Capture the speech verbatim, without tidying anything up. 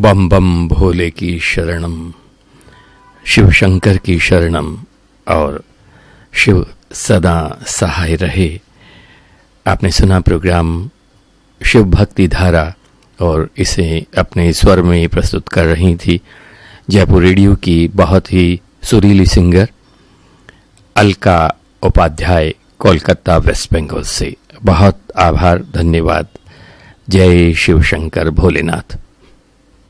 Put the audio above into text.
बम बम भोले की शरणम, शिव शंकर की शरणम और शिव सदा सहाय रहे। आपने सुना प्रोग्राम शिव भक्ति धारा और इसे अपने स्वर में प्रस्तुत कर रही थी जयपुर रेडियो की बहुत ही सुरीली सिंगर अलका उपाध्याय, कोलकाता वेस्ट बंगाल से। बहुत आभार, धन्यवाद। जय शिव शंकर भोलेनाथ।